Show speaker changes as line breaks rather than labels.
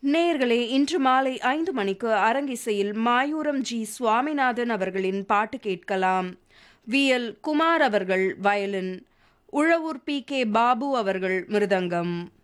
நேயர்களே, இன்று மாலை 5 மணிக்கு அரங்கிசையில் மாயூரம் ஜி. சுவாமிநாதன் அவர்களின் பாட்டு கேட்கலாம். வி.எல். குமார் அவர்கள் வயலின், உழவூர் பி.கே. பாபு அவர்கள் மிருதங்கம்.